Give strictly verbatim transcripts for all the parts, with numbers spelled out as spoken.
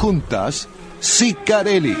juntas, Sicarelli.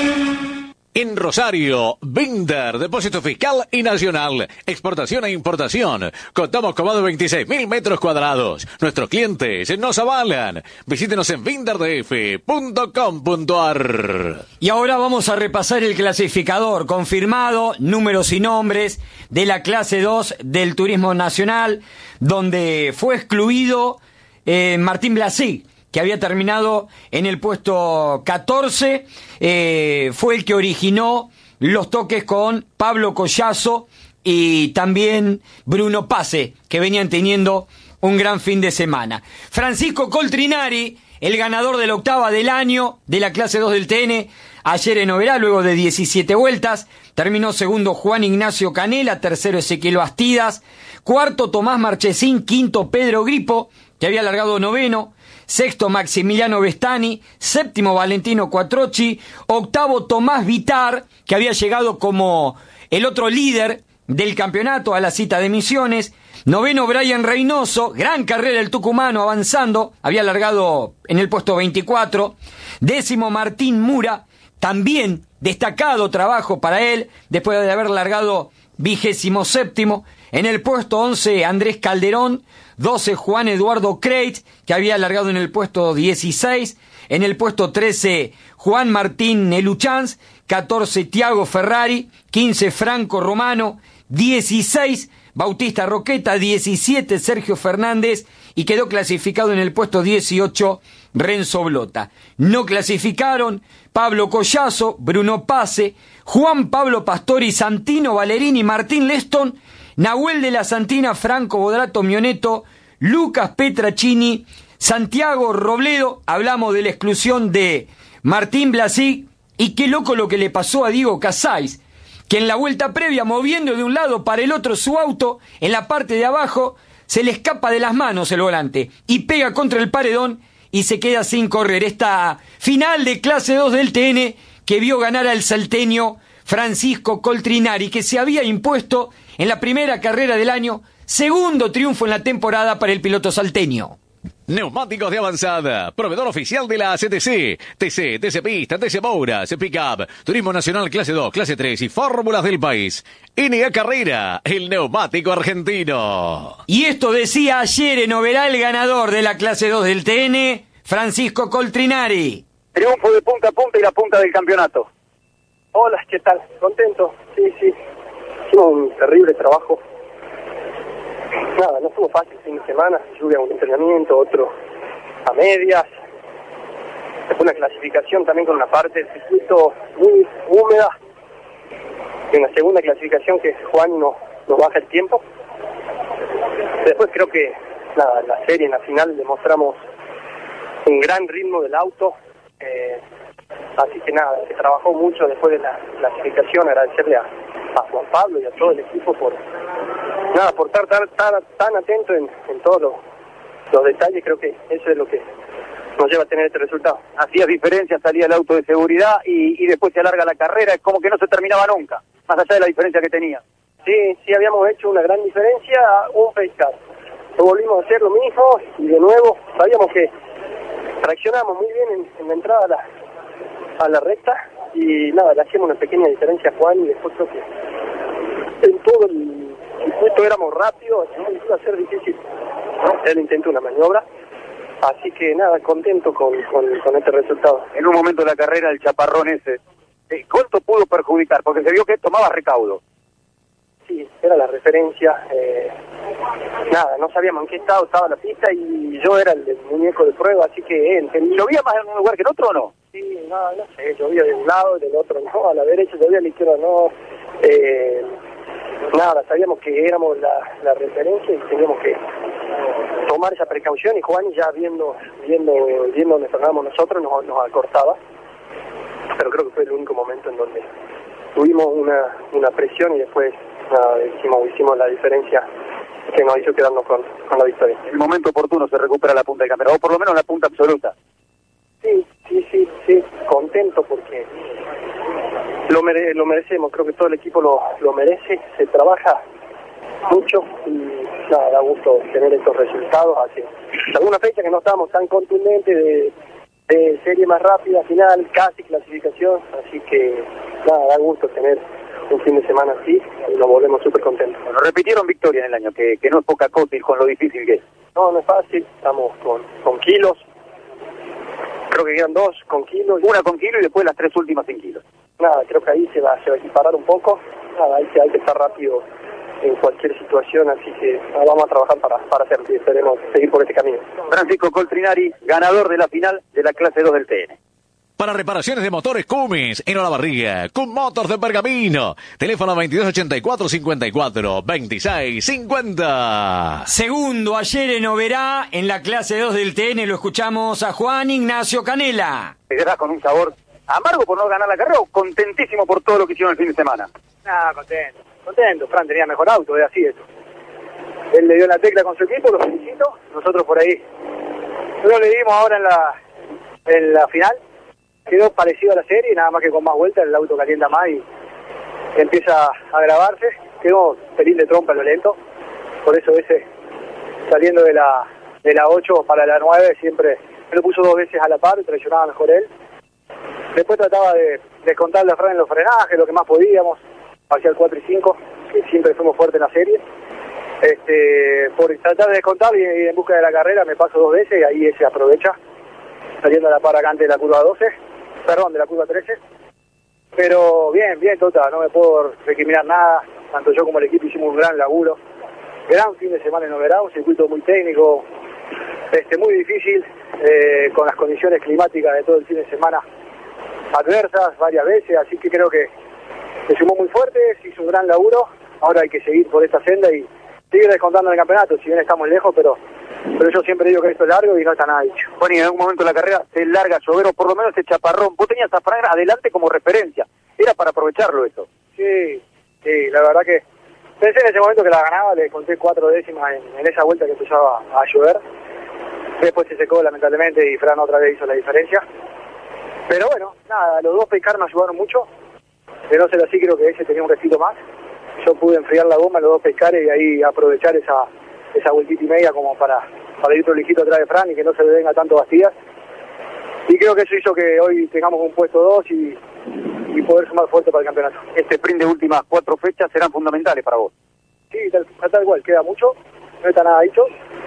En Rosario, Binder, depósito fiscal y nacional, exportación e importación. Contamos con más de veintiséis mil metros cuadrados. Nuestros clientes nos avalan. Visítenos en binder d f punto com punto a r. Y ahora vamos a repasar el clasificador confirmado, números y nombres, de la clase dos del Turismo Nacional, donde fue excluido eh, Martín Blasi, que había terminado en el puesto catorce, eh, fue el que originó los toques con Pablo Collazo y también Bruno Pase, que venían teniendo un gran fin de semana. Francisco Coltrinari, el ganador de la octava del año de la clase dos del T N, ayer en Oberá, luego de diecisiete vueltas, terminó segundo Juan Ignacio Canela, tercero Ezequiel Bastidas, cuarto Tomás Marchesín, quinto Pedro Gripo, que había largado noveno, sexto Maximiliano Vestani, séptimo Valentino Quattrocchi, octavo Tomás Vitar, que había llegado como el otro líder del campeonato a la cita de Misiones, noveno Brian Reynoso, gran carrera el tucumano avanzando, había largado en el puesto veinticuatro, décimo Martín Mura, también destacado trabajo para él, después de haber largado vigésimo séptimo, en el puesto once Andrés Calderón, doce Juan Eduardo Creit, que había largado en el puesto dieciséis, en el puesto trece Juan Martín Neluchans, catorce Tiago Ferrari, quince Franco Romano, dieciséis Bautista Roqueta, diecisiete Sergio Fernández y quedó clasificado en el puesto dieciocho Renzo Blota. No clasificaron Pablo Collazo, Bruno Pase, Juan Pablo Pastori, Santino Valerini, Martín Leston, Nahuel de la Santina, Franco Bodrato Mioneto, Lucas Petracini, Santiago Robledo. Hablamos de la exclusión de Martín Blasi, y qué loco lo que le pasó a Diego Casais, que en la vuelta previa, moviendo de un lado para el otro su auto, en la parte de abajo se le escapa de las manos el volante y pega contra el paredón y se queda sin correr. Esta final de clase dos del T N que vio ganar al salteño Francisco Coltrinari, que se había impuesto en la primera carrera del año, segundo triunfo en la temporada para el piloto salteño. Neumáticos de avanzada, proveedor oficial de la C T C, T C, T C Pista, T C Mouras, Pickup, Turismo Nacional clase dos, clase tres y fórmulas del país. N A Carrera, el neumático argentino. Y esto decía ayer en Oberá el ganador de la clase dos del T N, Francisco Coltrinari. Triunfo de punta a punta y la punta del campeonato. Hola, ¿qué tal? ¿Contento? Sí, sí. Hicimos un terrible trabajo. Nada, no estuvo fácil el fin de semana. Lluvia, un entrenamiento, otro a medias. Fue una clasificación también con una parte del circuito muy húmeda. Y una segunda clasificación que Juan nos, nos baja el tiempo. Después creo que nada, en la serie, en la final, demostramos un gran ritmo del auto. Eh, así que nada, se trabajó mucho después de la clasificación. Agradecerle a, a Juan Pablo y a todo el equipo por nada por estar tan, tan, tan atento en, en todos los, los detalles. Creo que eso es lo que nos lleva a tener este resultado. Hacías diferencia, salía el auto de seguridad y, y después se alarga la carrera, es como que no se terminaba nunca, más allá de la diferencia que tenía. Sí, sí habíamos hecho una gran diferencia, un pescar. Lo volvimos a hacer lo mismo y de nuevo sabíamos que reaccionamos muy bien en, en la entrada a la, a la recta y nada, le hacíamos una pequeña diferencia a Juan y después creo que en todo el circuito éramos rápidos, iba a ser difícil, ¿no? Él intentó una maniobra, así que nada, contento con, con, con este resultado. En un momento de la carrera el chaparrón ese, eh, ¿cuánto pudo perjudicar? Porque se vio que tomaba recaudo. Sí, era la referencia, eh, nada, no sabíamos en qué estado estaba la pista y yo era el, el muñeco de prueba, así que él tenía... ¿Llovía más en un lugar que en otro o no? Sí, no, no sé, llovía de un lado, del otro no, a la derecha llovía, a la izquierda no, eh, nada, sabíamos que éramos la, la referencia y teníamos que tomar esa precaución y Juan ya viendo viendo viendo donde frenábamos nosotros nos, nos acortaba, pero creo que fue el único momento en donde tuvimos una, una presión y después nada, hicimos, hicimos la diferencia que nos hizo quedarnos con, con la victoria. En el momento oportuno se recupera la punta del campeonato, o por lo menos la punta absoluta. Sí, sí, sí, sí, contento porque lo, mere lo merecemos, creo que todo el equipo lo, lo merece, se trabaja mucho y nada, da gusto tener estos resultados. Hace alguna fecha que no estábamos tan contundentes de, de serie más rápida, final, casi clasificación, así que nada, da gusto tener un fin de semana así y nos volvemos súper contentos. Bueno, repitieron victoria en el año, que, que no es poca cosa ir con lo difícil que es. No, no es fácil, estamos con, con kilos, creo que quedan dos con kilos. Una con kilo y después las tres últimas sin kilos. Nada, creo que ahí se va, se va a equiparar un poco, nada, hay que, hay que estar rápido en cualquier situación, así que nada, vamos a trabajar para, para hacerlo y esperemos seguir por este camino. Francisco Coltrinari, ganador de la final de la clase dos del T N. Para reparaciones de motores Cummins en Olavarría, Cum Motors de Pergamino. Teléfono veintidós ochenta y cuatro cincuenta y cuatro veintiséis cincuenta. Segundo, ayer en Oberá, en la clase dos del T N, lo escuchamos a Juan Ignacio Canela. Te quedás con un sabor amargo por no ganar la carrera o contentísimo por todo lo que hicieron el fin de semana. Nada, contento, contento. Fran tenía mejor auto, es así eso. Él le dio la tecla con su equipo, lo felicito. Nosotros por ahí, nosotros le dimos ahora en la, en la final. Quedó parecido a la serie, nada más que con más vueltas el auto calienta más y empieza a grabarse. Quedó feliz de trompa lo lento, por eso ese saliendo de la de la ocho para la nueve siempre me lo puso dos veces a la par y traicionaba mejor él. Después trataba de, de contarle a Fran en los frenajes, lo que más podíamos, hacia el cuatro y cinco, que siempre fuimos fuertes en la serie. Este, por tratar de descontar y, y en busca de la carrera me paso dos veces y ahí ese aprovecha, saliendo a la par acá antes de la curva doce. Perdón, de la curva trece, pero bien, bien, Tota, no me puedo recriminar nada, tanto yo como el equipo hicimos un gran laburo, gran fin de semana en Oberá, un circuito muy técnico, este muy difícil, eh, con las condiciones climáticas de todo el fin de semana adversas varias veces, así que creo que se sumó muy fuerte, se hizo un gran laburo, ahora hay que seguir por esta senda y seguir descontando en el campeonato, si bien estamos lejos, pero pero yo siempre digo que esto es largo y no está nada dicho. Bueno, y en algún momento de la carrera se larga Llovero, por lo menos ese chaparrón. Vos tenías a Fran adelante como referencia. Era para aprovecharlo eso. Sí, sí, la verdad que pensé en ese momento que la ganaba, le conté cuatro décimas en, en esa vuelta que empezaba a llover. Después se secó lamentablemente y Fran otra vez hizo la diferencia. Pero bueno, nada, los dos pescar me ayudaron mucho. De no ser así, creo que ese tenía un respiro más. Yo pude enfriar la goma, los dos pescares y ahí aprovechar esa esa vueltita y media como para, para ir prolijito atrás de Fran y que no se le venga tanto Bastías. Y creo que eso hizo que hoy tengamos un puesto dos y, y poder sumar fuerte para el campeonato. Este sprint de últimas cuatro fechas serán fundamentales para vos. Sí, tal, tal cual, queda mucho, no está nada dicho.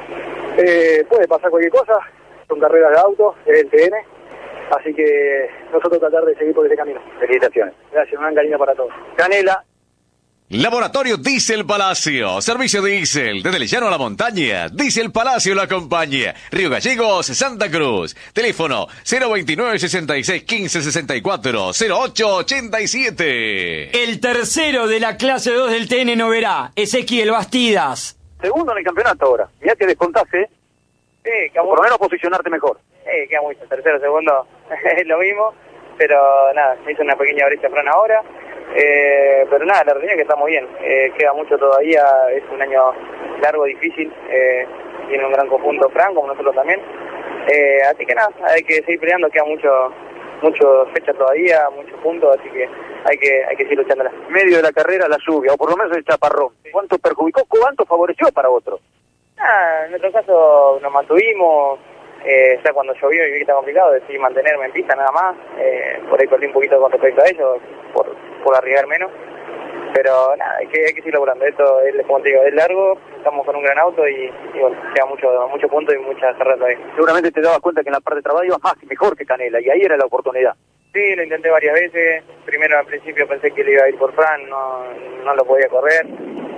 Eh, puede pasar cualquier cosa, son carreras de auto, es el T N, así que nosotros tratar de seguir por ese camino. Felicitaciones. Gracias, un gran cariño para todos. Canela. Laboratorio Diesel Palacio, servicio diésel, desde el llano a la montaña, Diesel Palacio lo acompaña, Río Gallegos, Santa Cruz, teléfono cero veintinueve sesenta y seis quince sesenta y cuatro cero ocho ochenta y siete. El tercero de la clase dos del T N Noverá, Ezequiel Bastidas. Segundo en el campeonato ahora, mirá que descontaste, Sí, o por lo menos posicionarte mejor. Sí, queda mucho, tercero, segundo, es lo mismo, pero nada, me hizo una pequeña brecha Fran ahora. Eh, pero nada, la realidad es que estamos bien, eh, queda mucho todavía, es un año largo, difícil, eh, tiene un gran conjunto Fran, como nosotros también, eh, así que nada, hay que seguir peleando, queda mucho mucho fecha todavía, muchos puntos, así que hay que hay que seguir luchándola. Medio de la carrera la lluvia, o por lo menos el chaparrón, ¿cuánto perjudicó, cuánto favoreció para otro? Ah, en nuestro caso nos mantuvimos, eh, ya cuando llovió y vi que está complicado, decidí mantenerme en pista nada más, eh, por ahí perdí un poquito con respecto a ellos, por, por arriesgar menos, pero nada, hay que, hay que seguir laburando, esto es, como te digo, es largo, estamos con un gran auto y, y bueno, queda mucho, mucho punto y muchas carreras todavía. Seguramente te dabas cuenta que en la parte de trabajo ibas más y mejor que Canela, y ahí era la oportunidad. Sí, lo intenté varias veces, primero al principio pensé que le iba a ir por Fran, no, no lo podía correr.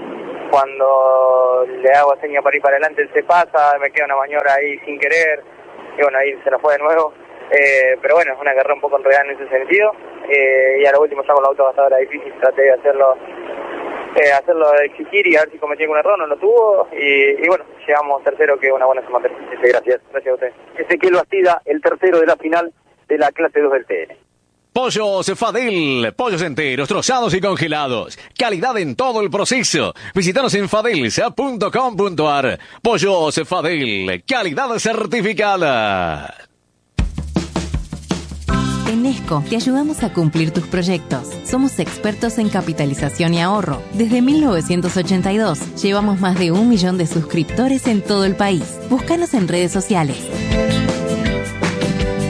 Cuando le hago seña para ir para adelante, él se pasa, me queda una maniobra ahí sin querer, y bueno, ahí se la fue de nuevo. Eh, pero bueno, es una carrera un poco enredada en ese sentido, eh, y a lo último ya con el auto bastante era difícil, traté de hacerlo eh, hacerlo exigir y a ver si cometí algún error, no lo tuvo, y, y bueno, llegamos tercero, que es una buena suma. Gracias. Gracias a usted. Ezequiel Bastida, el tercero de la final de la clase dos del T N. Pollos Fadel, pollos enteros, trozados y congelados. Calidad en todo el proceso. Visítanos en fadelsa punto com punto ar. Pollos Fadel, calidad certificada. En Nesco te ayudamos a cumplir tus proyectos. Somos expertos en capitalización y ahorro. Desde mil novecientos ochenta y dos llevamos más de un millón de suscriptores en todo el país. Búscanos en redes sociales.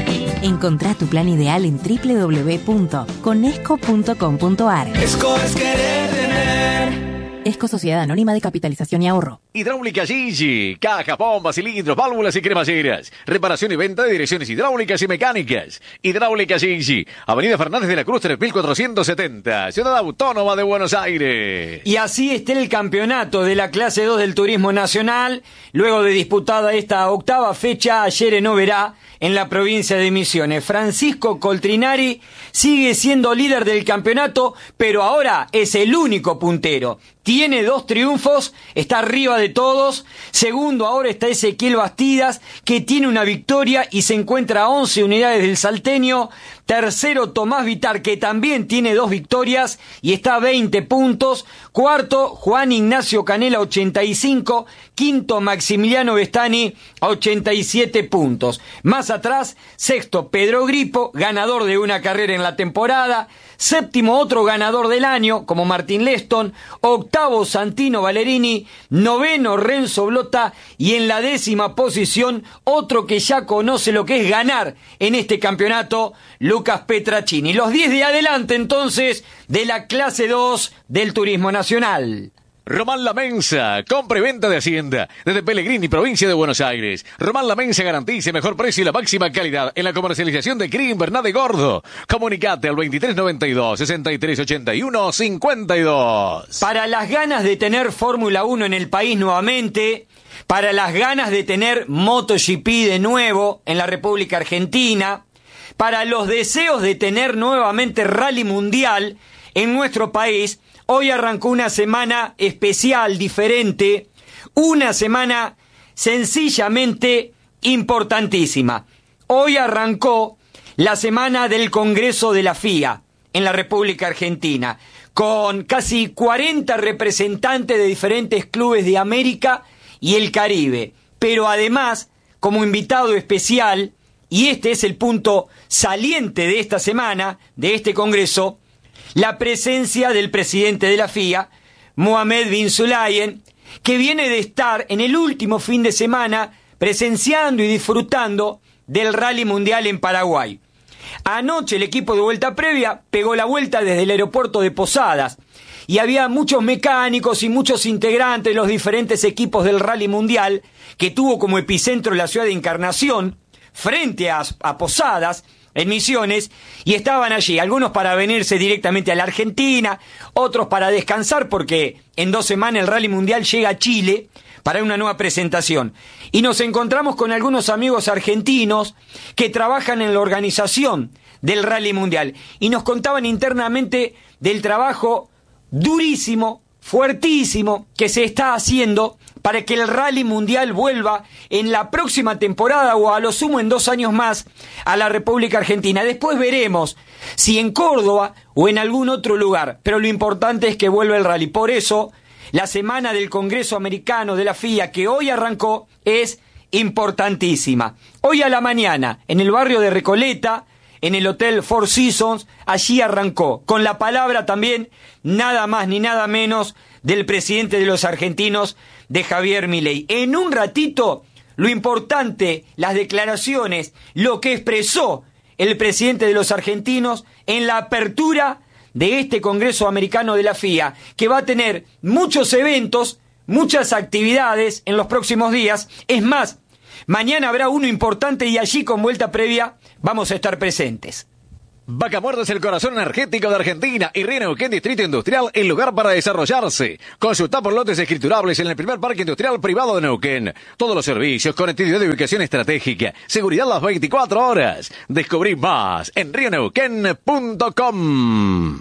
Encontrá tu plan ideal en doble u doble u doble u punto conesco punto com punto ar. Esco es querer tener. Esco Sociedad Anónima de Capitalización y Ahorro. Hidráulica Gigi, cajas, bombas, cilindros, válvulas y cremalleras. Reparación y venta de direcciones hidráulicas y mecánicas. Hidráulica Gigi, Avenida Fernández de la Cruz tres mil cuatrocientos setenta, Ciudad Autónoma de Buenos Aires. Y así está el campeonato de la clase dos del Turismo Nacional, luego de disputada esta octava fecha ayer en Oberá, en la provincia de Misiones. Francisco Coltrinari sigue siendo líder del campeonato, pero ahora es el único puntero. Tiene dos triunfos, está arriba de todos. Segundo ahora está Ezequiel Bastidas, que tiene una victoria y se encuentra a once unidades del salteño. Tercero Tomás Vitar, que también tiene dos victorias y está a veinte puntos. Cuarto Juan Ignacio Canela, ochenta y cinco. Quinto Maximiliano Bestani, a ochenta y siete puntos. Más atrás, sexto Pedro Gripo, ganador de una carrera en la temporada. Séptimo otro ganador del año, como Martín Leston. Octavo Santino Valerini. Noveno Renzo Blota. Y en la décima posición, otro que ya conoce lo que es ganar en este campeonato, Lucas Petracini. Los diez de adelante entonces de la clase dos del Turismo Nacional. Román La Mensa, compra y venta de Hacienda, desde Pellegrini, provincia de Buenos Aires. Román La Mensa garantiza mejor precio y la máxima calidad en la comercialización de cría invernada y gordo. Comunicate al veintitrés noventa y dos, sesenta y tres ochenta y uno, cincuenta y dos. Para las ganas de tener Fórmula uno en el país nuevamente, para las ganas de tener MotoGP de nuevo en la República Argentina, para los deseos de tener nuevamente Rally Mundial en nuestro país, hoy arrancó una semana especial, diferente, una semana sencillamente importantísima. Hoy arrancó la semana del Congreso de la F I A en la República Argentina, con casi cuarenta representantes de diferentes clubes de América y el Caribe. Pero además, como invitado especial, y este es el punto saliente de esta semana, de este Congreso, la presencia del presidente de la F I A, Mohamed bin Sulayem, que viene de estar en el último fin de semana presenciando y disfrutando del Rally Mundial en Paraguay. Anoche el equipo de vuelta previa pegó la vuelta desde el aeropuerto de Posadas y había muchos mecánicos y muchos integrantes de los diferentes equipos del Rally Mundial, que tuvo como epicentro la ciudad de Encarnación, frente a, a Posadas, en Misiones, y estaban allí, algunos para venirse directamente a la Argentina, otros para descansar porque en dos semanas el Rally Mundial llega a Chile para una nueva presentación. Y nos encontramos con algunos amigos argentinos que trabajan en la organización del Rally Mundial y nos contaban internamente del trabajo durísimo, fuertísimo que se está haciendo para que el Rally Mundial vuelva en la próxima temporada o a lo sumo en dos años más a la República Argentina. Después veremos si en Córdoba o en algún otro lugar, pero lo importante es que vuelva el Rally. Por eso, la semana del Congreso Americano de la F I A, que hoy arrancó, es importantísima. Hoy a la mañana, en el barrio de Recoleta, en el Hotel Four Seasons, allí arrancó, con la palabra también, nada más ni nada menos, del presidente de los argentinos, de Javier Milei. En un ratito, lo importante, las declaraciones, lo que expresó el presidente de los argentinos en la apertura de este Congreso Americano de la F I A, que va a tener muchos eventos, muchas actividades en los próximos días. Es más, mañana habrá uno importante y allí con vuelta previa vamos a estar presentes. Vaca Muerta es el corazón energético de Argentina y Río Neuquén Distrito Industrial, el lugar para desarrollarse. Consulta por lotes escriturables en el primer parque industrial privado de Neuquén. Todos los servicios, conectividad de ubicación estratégica, seguridad las veinticuatro horas. Descubrí más en río neuquén punto com.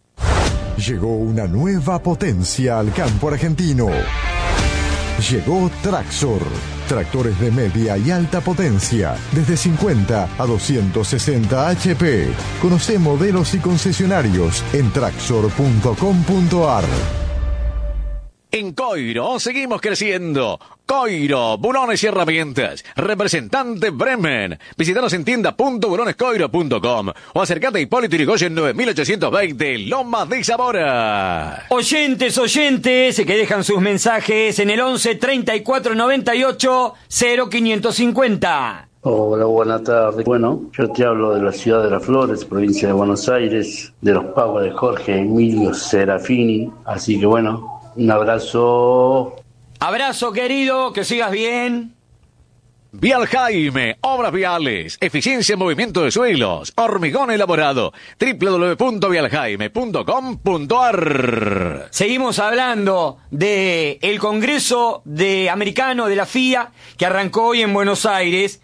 Llegó una nueva potencia al campo argentino. Llegó Traxor. Tractores de media y alta potencia, desde cincuenta a doscientos sesenta H P. Conoce modelos y concesionarios en traxor punto com punto ar. En Coiro seguimos creciendo. Coiro, bulones y herramientas. Representante Bremen. Visítanos en tienda punto bulones coiro punto com o acercate a Hipólito Yrigoyen nueve mil ochocientos veinte, Lomas de Zamora. Oyentes, oyentes, que dejan sus mensajes en el once treinta y cuatro noventa y ocho cero quinientos cincuenta. Hola, buenas tardes. Bueno, yo te hablo de la ciudad de Las Flores, provincia de Buenos Aires, de los pagos de Jorge Emilio Serafini. Así que bueno, un abrazo. Abrazo, querido, que sigas bien. Vial Jaime, obras viales, eficiencia en movimiento de suelos, hormigón elaborado, doble u doble u doble u punto vial jaime punto com punto a r. Seguimos hablando de el Congreso de americano de la F I A que arrancó hoy en Buenos Aires,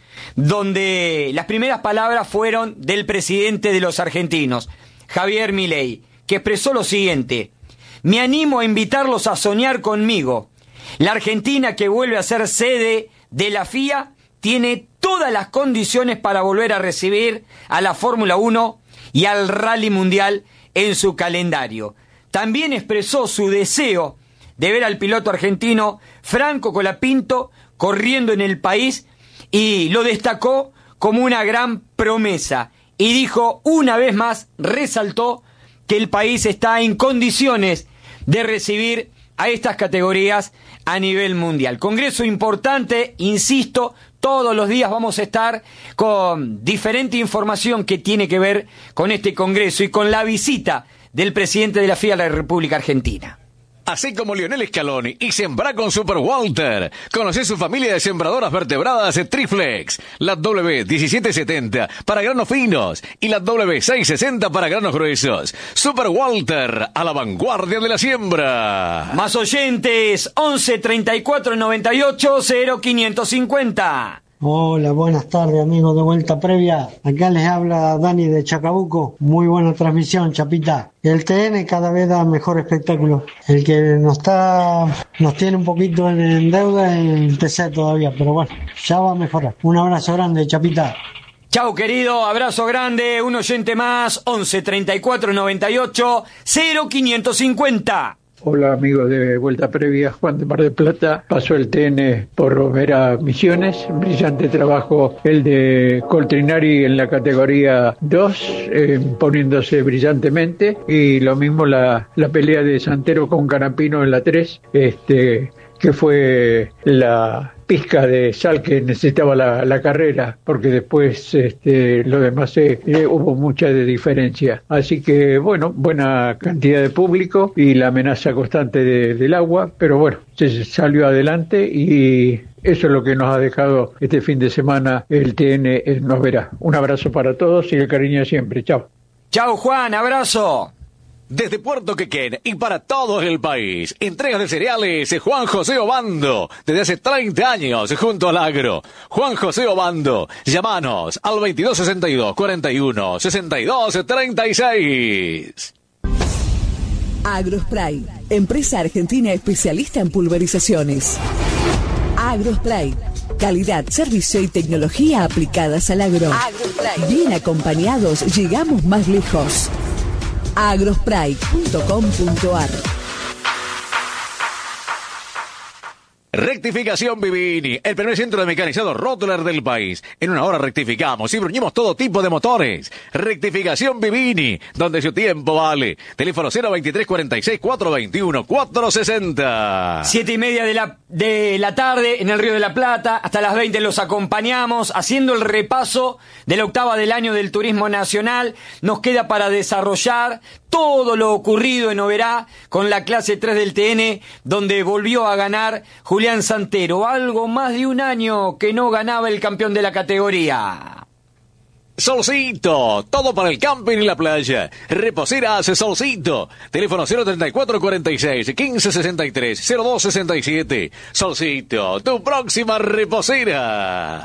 donde las primeras palabras fueron del presidente de los argentinos, Javier Milei, que expresó lo siguiente: me animo a invitarlos a soñar conmigo. La Argentina, que vuelve a ser sede de la F I A, tiene todas las condiciones para volver a recibir a la Fórmula uno y al Rally Mundial en su calendario. También expresó su deseo de ver al piloto argentino Franco Colapinto corriendo en el país y lo destacó como una gran promesa. Y dijo, una vez más, resaltó que el país está en condiciones de recibir a estas categorías a nivel mundial. Congreso importante, insisto, todos los días vamos a estar con diferente información que tiene que ver con este congreso y con la visita del presidente de la F I A a la República Argentina. Así como Lionel Scaloni y sembra con Super Walter. Conoce su familia de sembradoras vertebradas Triflex. La W diecisiete setenta para granos finos y la W seiscientos sesenta para granos gruesos. Super Walter, a la vanguardia de la siembra. Más oyentes, once treinta y cuatro noventa y ocho cero quinientos cincuenta. Hola, buenas tardes amigos de Vuelta Previa. Acá les habla Dani de Chacabuco. Muy buena transmisión, Chapita. El T N cada vez da mejor espectáculo. El que nos está, nos tiene un poquito en, en deuda es el T C todavía, pero bueno, ya va a mejorar. Un abrazo grande, Chapita. Chau, querido, abrazo grande, un oyente más, once treinta y cuatro noventa y ocho cero quinientos cincuenta. Hola amigos de Vuelta Previa, Juan de Mar del Plata. Pasó el T N por Vera Misiones, brillante trabajo el de Coltrinari en la categoría dos, eh, poniéndose brillantemente, y lo mismo la, la pelea de Santero con Canapino en la tres, este, que fue la pizca de sal que necesitaba la, la carrera, porque después este, lo demás eh, eh, hubo mucha de diferencia. Así que bueno, buena cantidad de público y la amenaza constante de, del agua, pero bueno, se salió adelante y eso es lo que nos ha dejado este fin de semana el T N en Nos Verá. Un abrazo para todos y el cariño siempre. Chao. Chao, Juan, abrazo. Desde Puerto Quequén y para todo el país, entregas de cereales Juan José Obando, desde hace treinta años junto al agro. Juan José Obando, llámanos al veintidós sesenta y dos cuarenta y uno sesenta y dos treinta y seis. Agrospray, empresa argentina especialista en pulverizaciones. Agrospray, calidad, servicio y tecnología aplicadas al agro. Agrospray. Bien acompañados, llegamos más lejos. agrospray punto com punto a r. Rectificación Vivini, el primer centro de mecanizado Rottler del país. En una hora rectificamos y bruñimos todo tipo de motores. Rectificación Vivini, donde su tiempo vale. Teléfono cero veintitrés cuarenta y seis cuatrocientos veintiuno cuatrocientos sesenta. Siete y media de la, de la tarde en el Río de la Plata. Hasta las veinte los acompañamos haciendo el repaso de la octava del año del turismo nacional. Nos queda para desarrollar todo lo ocurrido en Oberá con la clase tres del T N, donde volvió a ganar Julián Santero. Algo más de un año que no ganaba el campeón de la categoría. Solcito, todo para el camping y la playa. Reposeras Solcito. Teléfono cero treinta y cuatro cuarenta y seis quince sesenta y tres cero dos sesenta y siete. Solcito, tu próxima reposera.